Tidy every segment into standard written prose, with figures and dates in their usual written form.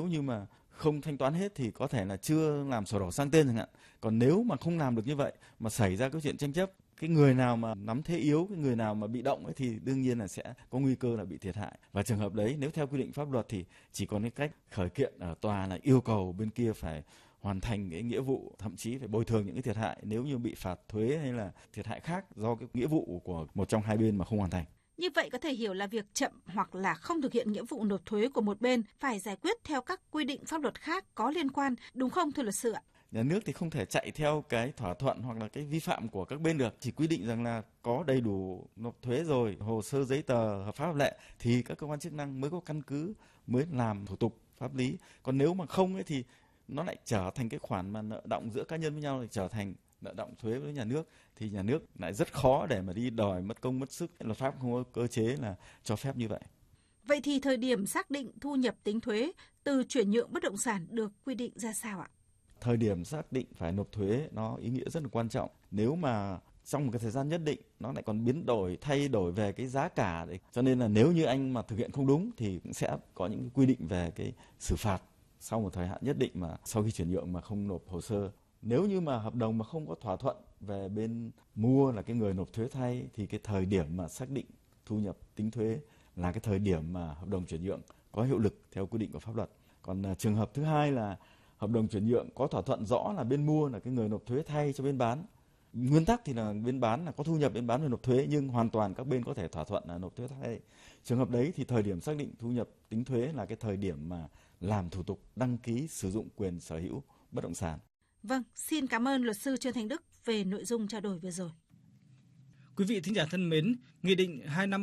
như mà không thanh toán hết thì có thể là chưa làm sổ đỏ sang tên chẳng hạn. Còn nếu mà không làm được như vậy mà xảy ra cái chuyện tranh chấp, cái người nào mà nắm thế yếu, cái người nào mà bị động ấy thì đương nhiên là sẽ có nguy cơ là bị thiệt hại. Và trường hợp đấy nếu theo quy định pháp luật thì chỉ còn cái cách khởi kiện ở tòa là yêu cầu bên kia phải hoàn thành cái nghĩa vụ, thậm chí phải bồi thường những cái thiệt hại nếu như bị phạt thuế hay là thiệt hại khác do cái nghĩa vụ của một trong hai bên mà không hoàn thành. Như vậy có thể hiểu là việc chậm hoặc là không thực hiện nghĩa vụ nộp thuế của một bên phải giải quyết theo các quy định pháp luật khác có liên quan, đúng không thưa luật sư ạ? Nhà nước thì không thể chạy theo cái thỏa thuận hoặc là cái vi phạm của các bên được, chỉ quy định rằng là có đầy đủ nộp thuế rồi, hồ sơ giấy tờ hợp pháp hợp lệ thì các cơ quan chức năng mới có căn cứ mới làm thủ tục pháp lý. Còn nếu mà không ấy thì nó lại trở thành cái khoản mà nợ đọng giữa cá nhân với nhau, lại trở thành nợ đọng thuế với nhà nước thì nhà nước lại rất khó để mà đi đòi mất công mất sức. Luật pháp không có cơ chế là cho phép như vậy. Vậy thì thời điểm xác định thu nhập tính thuế từ chuyển nhượng bất động sản được quy định ra sao ạ? Thời điểm xác định phải nộp thuế nó ý nghĩa rất là quan trọng. Nếu mà trong một cái thời gian nhất định nó lại còn biến đổi, thay đổi về cái giá cả đấy. Cho nên là nếu như anh mà thực hiện không đúng thì cũng sẽ có những quy định về cái xử phạt sau một thời hạn nhất định mà sau khi chuyển nhượng mà không nộp hồ sơ. Nếu như mà hợp đồng mà không có thỏa thuận về bên mua là cái người nộp thuế thay thì cái thời điểm mà xác định thu nhập tính thuế là cái thời điểm mà hợp đồng chuyển nhượng có hiệu lực theo quy định của pháp luật. Còn trường hợp thứ hai là hợp đồng chuyển nhượng có thỏa thuận rõ là bên mua là cái người nộp thuế thay cho bên bán. Nguyên tắc thì là bên bán là có thu nhập bên bán phải nộp thuế, nhưng hoàn toàn các bên có thể thỏa thuận là nộp thuế thay. Trường hợp đấy thì thời điểm xác định thu nhập tính thuế là cái thời điểm mà làm thủ tục đăng ký sử dụng quyền sở hữu bất động sản. Vâng, xin cảm ơn luật sư Trương Thanh Đức về nội dung trao đổi vừa rồi. Quý vị thính giả thân mến, Nghị định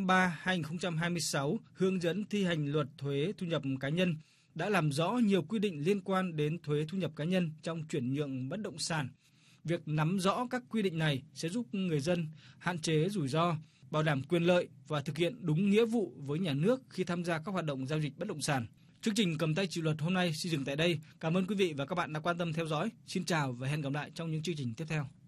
253/2026 hướng dẫn thi hành luật thuế thu nhập cá nhân đã làm rõ nhiều quy định liên quan đến thuế thu nhập cá nhân trong chuyển nhượng bất động sản. Việc nắm rõ các quy định này sẽ giúp người dân hạn chế rủi ro, bảo đảm quyền lợi và thực hiện đúng nghĩa vụ với nhà nước khi tham gia các hoạt động giao dịch bất động sản. Chương trình Cầm tay chịu luật hôm nay xin dừng tại đây. Cảm ơn quý vị và các bạn đã quan tâm theo dõi. Xin chào và hẹn gặp lại trong những chương trình tiếp theo.